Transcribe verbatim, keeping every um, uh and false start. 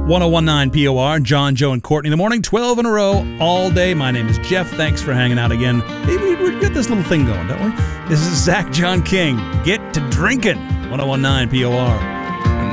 ten nineteen P O R, John, Joe, and Courtney in the morning, twelve in a row, all day. My name is Jeff. Thanks for hanging out again. Hey, we, we get this little thing going, don't we? This is Zach John King. Get to drinking. ten nineteen P O R.